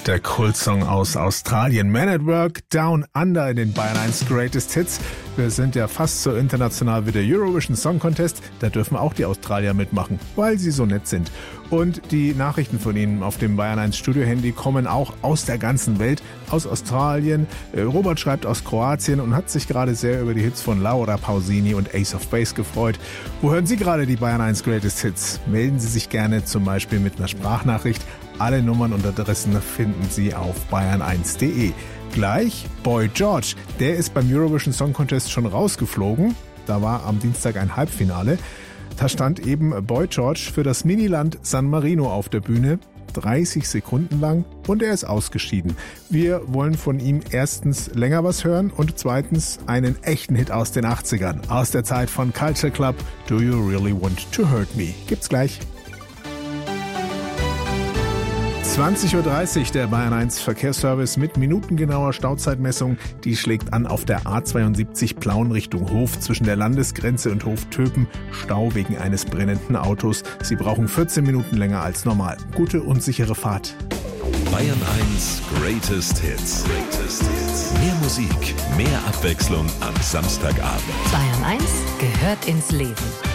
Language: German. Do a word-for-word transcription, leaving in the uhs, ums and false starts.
Der Kultsong aus Australien, Man at Work, Down Under in den Bayern eins Greatest Hits. Wir sind ja fast so international wie der Eurovision Song Contest. Da dürfen auch die Australier mitmachen, weil sie so nett sind. Und die Nachrichten von ihnen auf dem Bayern eins Studio-Handy kommen auch aus der ganzen Welt, aus Australien. Robert schreibt aus Kroatien und hat sich gerade sehr über die Hits von Laura Pausini und Ace of Base gefreut. Wo hören Sie gerade die Bayern eins Greatest Hits? Melden Sie sich gerne zum Beispiel mit einer Sprachnachricht. Alle Nummern und Adressen finden Sie auf bayern eins punkt de. Gleich Boy George, der ist beim Eurovision Song Contest schon rausgeflogen. Da war am Dienstag ein Halbfinale. Da stand eben Boy George für das Miniland San Marino auf der Bühne, dreißig Sekunden lang, und er ist ausgeschieden. Wir wollen von ihm erstens länger was hören und zweitens einen echten Hit aus den achtzigern, aus der Zeit von Culture Club, Do You Really Want to Hurt Me? Gibt's gleich. zwanzig Uhr dreißig, der Bayern eins Verkehrsservice mit minutengenauer Stauzeitmessung. Die schlägt an auf der A zweiundsiebzig Plauen Richtung Hof zwischen der Landesgrenze und Hof-Töpen. Stau wegen eines brennenden Autos. Sie brauchen vierzehn Minuten länger als normal. Gute und sichere Fahrt. Bayern eins Greatest Hits. Greatest Hits. Mehr Musik, mehr Abwechslung am Samstagabend. Bayern eins gehört ins Leben.